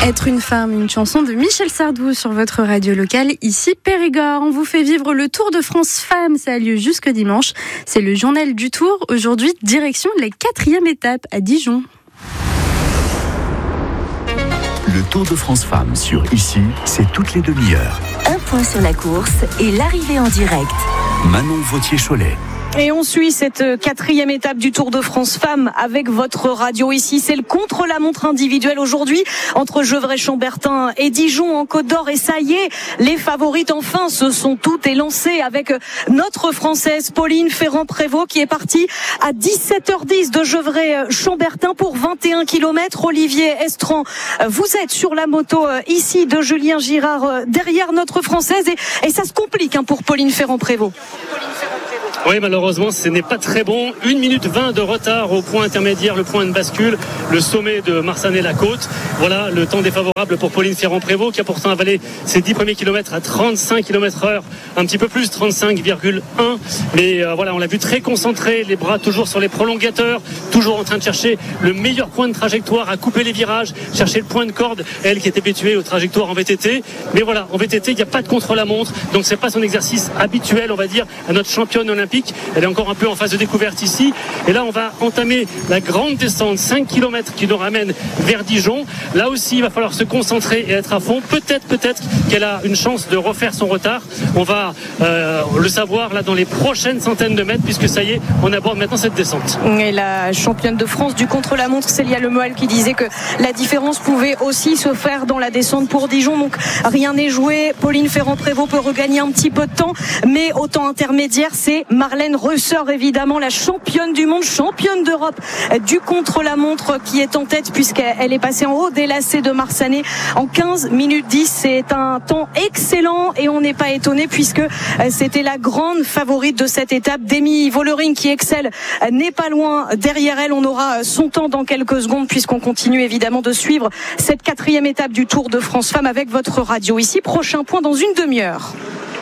Être une femme, une chanson de Michel Sardou sur votre radio locale, ici Périgord. On vous fait vivre le Tour de France Femmes, ça a lieu jusque dimanche. C'est le journal du Tour. Aujourd'hui, direction la 4e étape à Dijon. Le Tour de France Femmes sur Ici, c'est toutes les demi-heures. Un point sur la course et l'arrivée en direct. Manon Vautier-Cholet. Et on suit cette 4e étape du Tour de France Femmes avec votre radio ici. C'est le contre-la-montre individuel aujourd'hui entre Gevrey-Chambertin et Dijon en Côte d'Or. Et ça y est, les favorites enfin se sont toutes élancées avec notre Française Pauline Ferrand-Prévot qui est partie à 17h10 de Gevrey-Chambertin pour 21 km. Olivier Estran, vous êtes sur la moto ici de Julien Girard derrière notre Française et ça se complique pour Pauline Ferrand-Prévôt. Oui, malheureusement, ce n'est pas très bon. 1 minute 20 de retard au point intermédiaire, le point de bascule, le sommet de Marsanne-la-Côte. Voilà le temps défavorable pour Pauline Ferrand-Prévôt qui a pourtant avalé ses 10 premiers kilomètres à 35 km/h, un petit peu plus, 35,1. Mais voilà, on l'a vu très concentré, les bras toujours sur les prolongateurs, toujours en train de chercher le meilleur point de trajectoire, à couper les virages, chercher le point de corde, elle qui est habituée aux trajectoires en VTT. Mais voilà, en VTT, il n'y a pas de contre-la-montre, donc c'est pas son exercice habituel, on va dire, à notre championne olympique. Elle est encore un peu en phase de découverte ici. Et là, on va entamer la grande descente, 5 km qui nous ramène vers Dijon. Là aussi, il va falloir se concentrer et être à fond. Peut-être qu'elle a une chance de refaire son retard. On va le savoir là dans les prochaines centaines de mètres, puisque ça y est, on aborde maintenant cette descente. Et la championne de France du contre-la-montre, Célia Lemoel, qui disait que la différence pouvait aussi se faire dans la descente pour Dijon. Donc rien n'est joué. Pauline Ferrand-Prévôt peut regagner un petit peu de temps, mais au temps intermédiaire, c'est Marlène Reusser, évidemment, la championne du monde, championne d'Europe du contre-la-montre qui est en tête puisqu'elle est passée en haut des lacets de Marsanne en 15 minutes 10. C'est un temps excellent et on n'est pas étonné puisque c'était la grande favorite de cette étape. Demi Vollering qui excelle n'est pas loin derrière elle. On aura son temps dans quelques secondes puisqu'on continue évidemment de suivre cette 4e étape du Tour de France Femmes avec votre radio ici. Prochain point dans une demi-heure.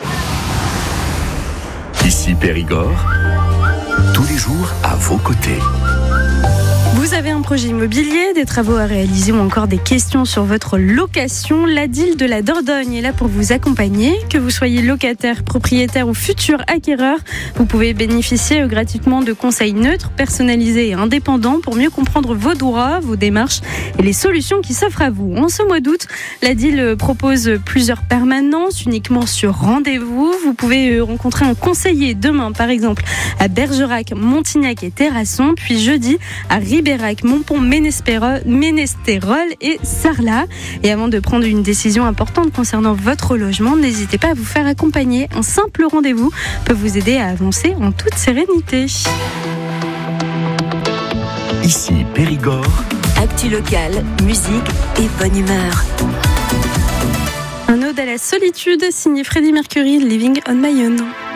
Ici Périgord, tous les jours à vos côtés. Vous avez un projet immobilier, des travaux à réaliser ou encore des questions sur votre location, la DIL de la Dordogne est là pour vous accompagner. Que vous soyez locataire, propriétaire ou futur acquéreur, vous pouvez bénéficier gratuitement de conseils neutres, personnalisés et indépendants pour mieux comprendre vos droits, vos démarches et les solutions qui s'offrent à vous. En ce mois d'août, la DIL propose plusieurs permanences uniquement sur rendez-vous. Vous pouvez rencontrer un conseiller demain, par exemple, à Bergerac, Montignac et Terrasson, puis jeudi à Ribérac, Montpont, Ménestérol et Sarlat. Et avant de prendre une décision importante concernant votre logement, n'hésitez pas à vous faire accompagner. Un simple rendez-vous peut vous aider à avancer en toute sérénité. Ici Périgord. Actu locale, musique et bonne humeur. Un ode à la solitude signé Freddie Mercury, Living on My Own.